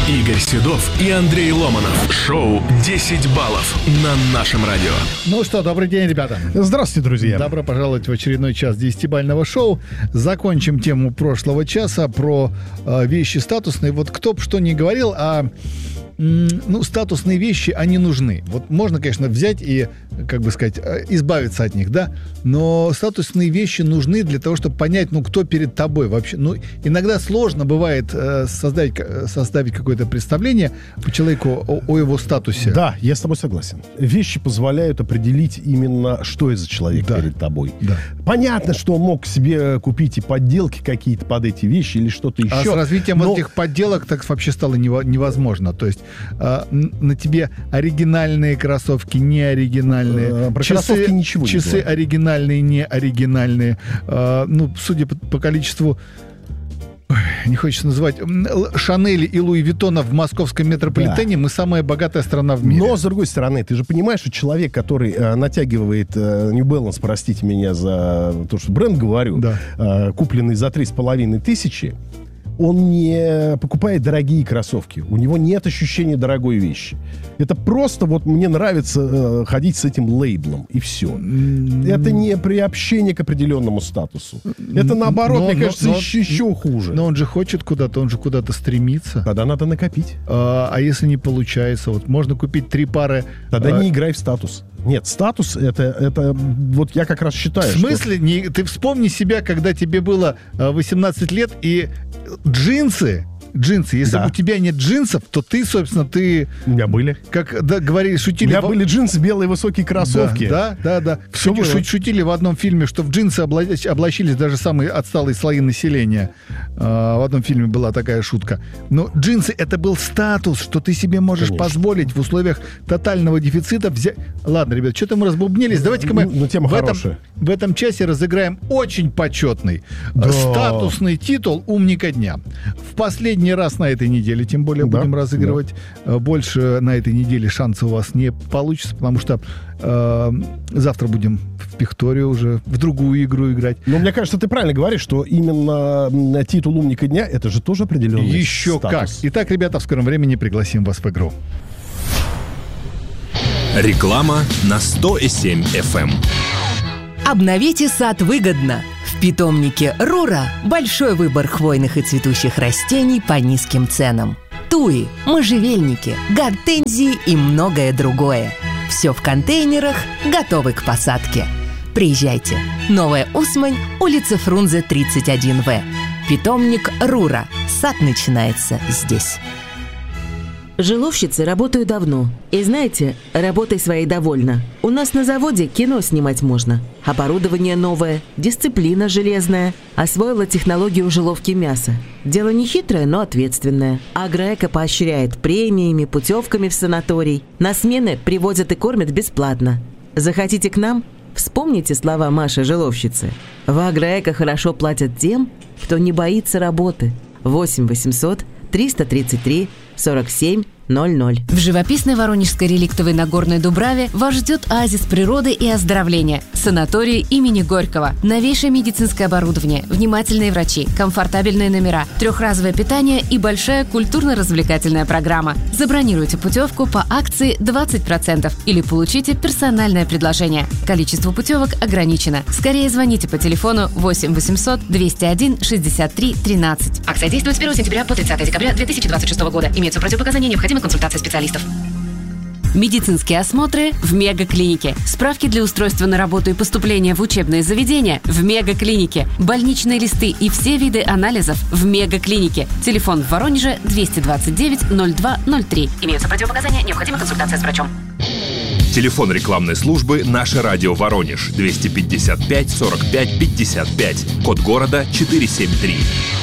Игорь Седов и Андрей Ломанов. Шоу «10 баллов» на нашем радио. Ну что, добрый день, ребята. Здравствуйте, друзья. Добро пожаловать в очередной час 10-бального шоу. Закончим тему прошлого часа про вещи статусные. Вот кто бы что ни говорил, статусные вещи, они нужны. Вот можно, конечно, взять и, как бы сказать, избавиться от них, да? Но статусные вещи нужны для того, чтобы понять, кто перед тобой вообще. Иногда сложно бывает составить какое-то представление по человеку о его статусе. Да, я с тобой согласен. Вещи позволяют определить именно, что это за человек перед тобой. Да. Понятно, что он мог себе купить и подделки какие-то под эти вещи или что-то еще. А с развитием этих подделок так вообще стало невозможно. То есть на тебе оригинальные кроссовки, не оригинальные. Про кроссовки ничего не часы говорит. Оригинальные, не оригинальные. Судя по количеству, не хочется называть, Шанели и Луи Виттона в московском метрополитене, мы самая богатая страна в мире. Но, с другой стороны, ты же понимаешь, что человек, который натягивает New Balance, простите меня за то, что бренд говорю, купленный за 3500, он не покупает дорогие кроссовки. У него нет ощущения дорогой вещи. Это просто мне нравится ходить с этим лейблом, и все. Это не приобщение к определенному статусу. Это наоборот, мне кажется, еще хуже. Но он же хочет куда-то, он же куда-то стремится. Тогда надо накопить. А если не получается? Можно купить 3 пары... Тогда не играй в статус. Нет, статус это я как раз считаю. В смысле? Ты вспомни себя, когда тебе было 18 лет, и джинсы, если у тебя нет джинсов, то ты, собственно, У меня были. Как говорили, шутили... У меня были джинсы, белые высокие кроссовки. Да. Шутили в одном фильме, что в джинсы облачились даже самые отсталые слои населения. В одном фильме была такая шутка. Но джинсы — это был статус, что ты себе можешь позволить в условиях тотального дефицита взять... Ладно, ребят, что-то мы разбубнились. Давайте-ка мы тема хорошая. В этом часе разыграем очень почетный статусный титул «Умника дня». В последний раз на этой неделе, тем более будем разыгрывать. Больше на этой неделе шанса у вас не получится, потому что завтра будем в Пикторию уже в другую игру играть. Но мне кажется, ты правильно говоришь, что именно титул «Умника дня» — это же тоже определенный еще статус. Как. Итак, ребята, в скором времени пригласим вас в игру. Реклама на 100,7 FM. Обновите сад выгодно. В питомнике «Рура» большой выбор хвойных и цветущих растений по низким ценам. Туи, можжевельники, гортензии и многое другое. Все в контейнерах, готовы к посадке. Приезжайте. Новая Усмань, улица Фрунзе, 31В. Питомник «Рура». Сад начинается здесь. Жиловщицы работаю давно. И знаете, работой своей довольна. У нас на заводе кино снимать можно. Оборудование новое, дисциплина железная. Освоила технологию жиловки мяса. Дело не хитрое, но ответственное. Агроэко поощряет премиями, путевками в санаторий. На смены привозят и кормят бесплатно. Захотите к нам? Вспомните слова Маши Жиловщицы. В Агроэко хорошо платят тем, кто не боится работы. 8 800 333 47 00. В живописной Воронежской реликтовой Нагорной Дубраве вас ждет оазис природы и оздоровления. Санаторий имени Горького. Новейшее медицинское оборудование, внимательные врачи, комфортабельные номера, 3-разовое питание и большая культурно-развлекательная программа. Забронируйте путевку по акции 20% или получите персональное предложение. Количество путевок ограничено. Скорее звоните по телефону 8 800 201 63 13. Акция действует с 1 сентября по 30 декабря 2026 года. Имеются противопоказания, необходима консультация специалистов. Медицинские осмотры в Мегаклинике. Справки для устройства на работу и поступления в учебные заведения в Мегаклинике. Больничные листы и все виды анализов в Мегаклинике. Телефон в Воронеже 229 02 03. Имеются противопоказания, необходима консультация с врачом. Телефон рекламной службы «Наше радио Воронеж» 255 45 55. Код города 473.